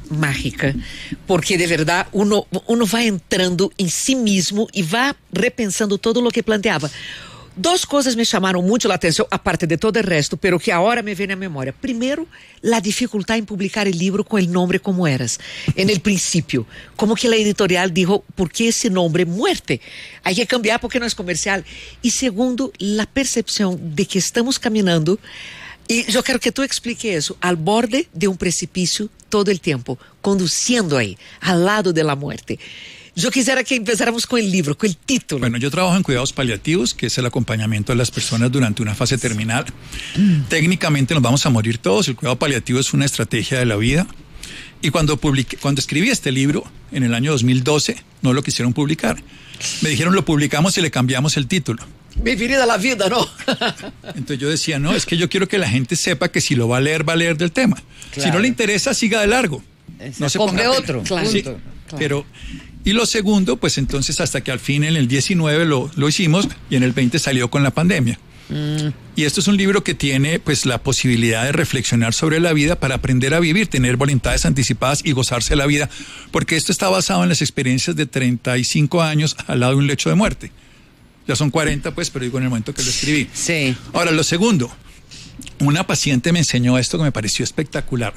mágica, porque de verdad uno va entrando en sí mismo y va repensando todo lo que planteaba. Dos cosas me llamaron mucho la atención, aparte de todo el resto, pero que ahora me viene a memoria. Primero, la dificultad en publicar el libro con el nombre como eras. En el principio, como que la editorial dijo, ¿por qué ese nombre? Muerte. Hay que cambiar porque no es comercial. Y segundo, la percepción de que estamos caminando, y yo quiero que tú expliques eso, al borde de un precipicio todo el tiempo, conduciendo ahí, al lado de la muerte. Yo quisiera que empezáramos con el libro, con el título. Bueno, yo trabajo en cuidados paliativos, que es el acompañamiento de las personas durante una fase terminal. Técnicamente nos vamos a morir todos. El cuidado paliativo es una estrategia de la vida. Y cuando escribí este libro, en el año 2012, no lo quisieron publicar. Me dijeron, lo publicamos y le cambiamos el título. Bienvenida a la vida, ¿no? Entonces yo decía, no, es que yo quiero que la gente sepa que si lo va a leer del tema. Claro. Si no le interesa, siga de largo. No se compre ponga otro. Claro. Sí, Claro. pero... Y lo segundo, pues entonces hasta que al fin en el 19 lo hicimos y en el 20 salió con la pandemia. Y esto es un libro que tiene pues la posibilidad de reflexionar sobre la vida para aprender a vivir, tener voluntades anticipadas y gozarse la vida, porque esto está basado en las experiencias de 35 años al lado de un lecho de muerte. Ya son 40 pues, pero digo en el momento que lo escribí. Sí. Ahora, lo segundo, una paciente me enseñó esto que me pareció espectacular.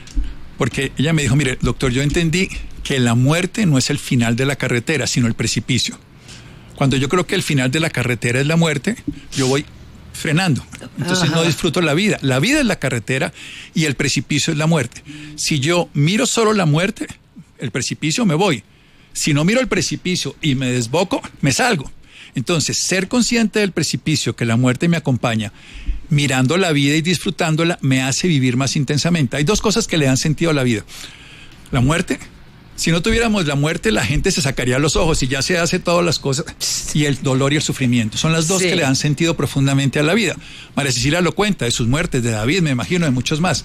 Porque ella me dijo, mire, doctor, yo entendí que la muerte no es el final de la carretera, sino el precipicio. Cuando yo creo que el final de la carretera es la muerte, yo voy frenando. Entonces no disfruto la vida. La vida es la carretera y el precipicio es la muerte. Si yo miro solo la muerte, el precipicio, me voy. Si no miro el precipicio y me desboco, me salgo. Entonces, ser consciente del precipicio, que la muerte me acompaña, mirando la vida y disfrutándola, me hace vivir más intensamente. Hay dos cosas que le dan sentido a la vida. La muerte, si no tuviéramos la muerte, la gente se sacaría los ojos y ya se hace todas las cosas, y el dolor y el sufrimiento. Son las dos que le dan sentido profundamente a la vida. María Cecilia lo cuenta, de sus muertes, de David, me imagino, de muchos más.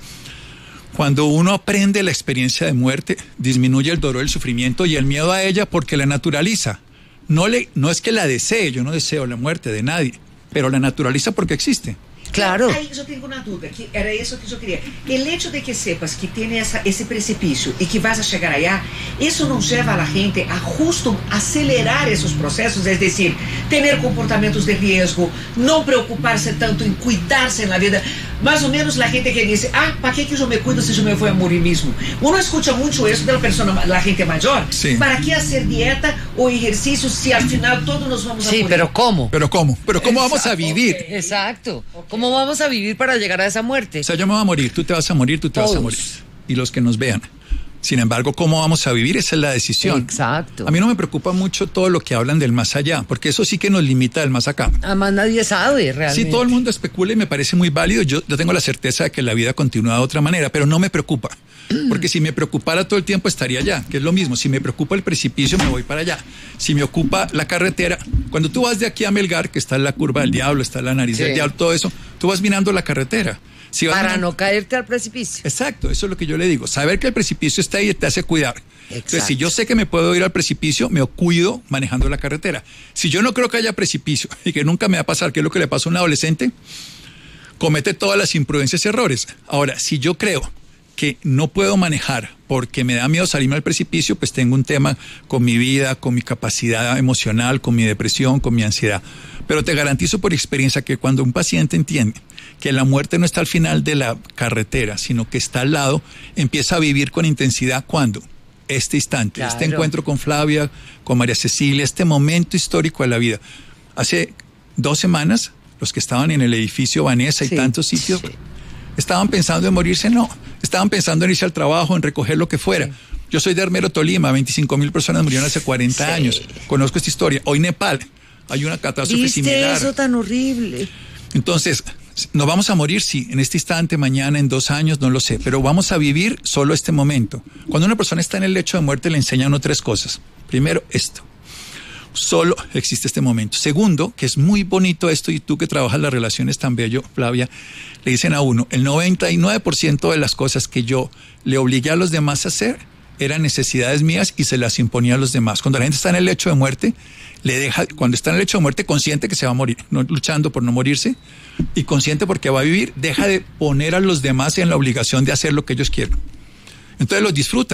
Cuando uno aprende la experiencia de muerte, disminuye el dolor, el sufrimiento y el miedo a ella porque la naturaliza. No es que la desee, yo no deseo la muerte de nadie, pero la naturaliza porque existe. Claro. Aí eu tenho uma dúvida, que era isso que eu queria. El hecho de que sepas que tem esse precipício e que vas a chegar allá, isso não leva a la gente a justo acelerar esses processos, es decir, ter comportamentos de risco, não preocupar-se tanto em cuidar-se na vida. Mais ou menos a gente que diz, ¿para que eu me cuido se eu me vou a morir mesmo? Uno escuta muito isso da gente maior. Sí. ¿Para que hacer dieta ou exercício se al final todos nos vamos a morir? Sí, pero ¿cómo? ¿Pero cómo? ¿Pero cómo vamos a vivir? Exacto. ¿Cómo vamos a vivir para llegar a esa muerte? O sea, yo me voy a morir, tú te vas a morir, tú te vas a morir. Y los que nos vean. Sin embargo, ¿cómo vamos a vivir? Esa es la decisión. Exacto. A mí no me preocupa mucho todo lo que hablan del más allá, porque eso sí que nos limita del más acá. Además nadie sabe realmente. Sí, todo el mundo especula y me parece muy válido. Yo tengo la certeza de que la vida continúa de otra manera, pero no me preocupa. Porque si me preocupara todo el tiempo estaría allá, que es lo mismo. Si me preocupa el precipicio, me voy para allá. Si me ocupa la carretera, cuando tú vas de aquí a Melgar, que está la curva del diablo, está la nariz del diablo, todo eso, tú vas mirando la carretera. Si vas para no caerte al precipicio. Exacto, eso es lo que yo le digo. Saber que el precipicio está ahí te hace cuidar. Exacto. Entonces, si yo sé que me puedo ir al precipicio, me cuido manejando la carretera. Si yo no creo que haya precipicio y que nunca me va a pasar, que es lo que le pasa a un adolescente, comete todas las imprudencias y errores. Ahora, si yo creo que no puedo manejar porque me da miedo salirme al precipicio, pues tengo un tema con mi vida, con mi capacidad emocional, con mi depresión, con mi ansiedad. Pero te garantizo por experiencia que cuando un paciente entiende que la muerte no está al final de la carretera, sino que está al lado, empieza a vivir con intensidad. ¿Cuándo? Este instante, claro. Este encuentro con Flavia, con María Cecilia, este momento histórico de la vida. Hace 2 semanas, los que estaban en el edificio Vanessa y tantos sitios, ¿estaban pensando en morirse? No. Estaban pensando en irse al trabajo, en recoger lo que fuera. Yo soy de Armero, Tolima, 25,000 personas murieron hace 40 años. Conozco esta historia. Hoy Nepal, hay una catástrofe similar. ¿Viste eso tan horrible? Entonces, ¿nos vamos a morir? Sí, en este instante, mañana, en 2 años, no lo sé. Pero vamos a vivir solo este momento. Cuando una persona está en el lecho de muerte, le enseñan 3 cosas. Primero, esto. Solo existe este momento. Segundo, que es muy bonito esto, y tú que trabajas las relaciones tan bello, Flavia, le dicen a uno, el 99% de las cosas que yo le obligué a los demás a hacer eran necesidades mías y se las imponía a los demás. Cuando la gente está en el lecho de muerte, cuando está en el lecho de muerte, consciente que se va a morir, no luchando por no morirse, y consciente porque va a vivir, deja de poner a los demás en la obligación de hacer lo que ellos quieren. Entonces los disfruta.